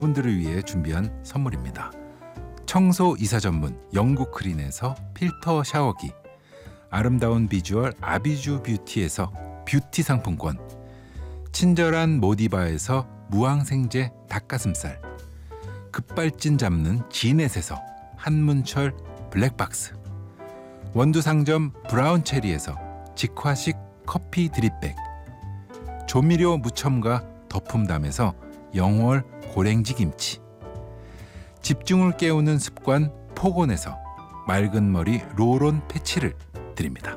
분들을 위해 준비한 선물입니다. 청소 이사 전문 영국 크린에서 필터 샤워기, 아름다운 비주얼 아비주 뷰티에서 뷰티 상품권, 친절한 모디바에서 무항생제 닭가슴살, 급발진 잡는 지넷에서 한문철 블랙박스, 원두 상점 브라운 체리에서 직화식 커피 드립백, 조미료 무첨가 덕품담에서 영월 고랭지 김치, 집중을 깨우는 습관 포곤에서 맑은 머리 롤온 패치를 드립니다.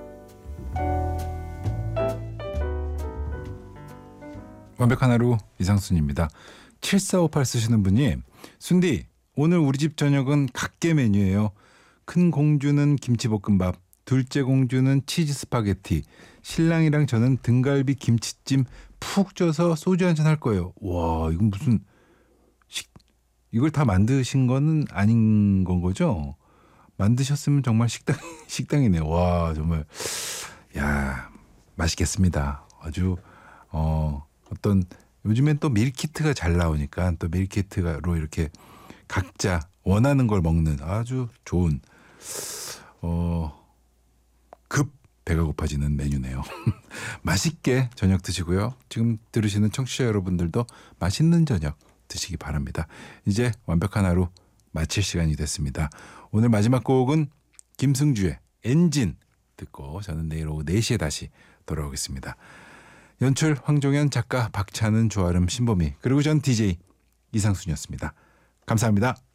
완벽한 하루 이상순입니다. 7458 쓰시는 분이 순디 오늘 우리 집 저녁은 각계 메뉴예요. 큰 공주는 김치볶음밥, 둘째 공주는 치즈 스파게티, 신랑이랑 저는 등갈비 김치찜 푹 쪄서 소주 한잔 할 거예요. 와, 이건 무슨 이걸 다 만드신 거는 아닌 건 거죠? 만드셨으면 정말 식당이네요. 와, 정말 야, 맛있겠습니다. 아주 어떤 요즘엔 또 밀키트가 잘 나오니까 또 밀키트로 이렇게 각자 원하는 걸 먹는 아주 좋은 급 배가 고파지는 메뉴네요. 맛있게 저녁 드시고요. 지금 들으시는 청취자 여러분들도 맛있는 저녁 드시기 바랍니다. 이제 완벽한 하루 마칠 시간이 됐습니다. 오늘 마지막 곡은 김승주의 엔진 듣고 저는 내일 오후 4시에 다시 돌아오겠습니다. 연출 황종현, 작가 박찬은, 조아름, 신보미, 그리고 전 DJ 이상순이었습니다. 감사합니다.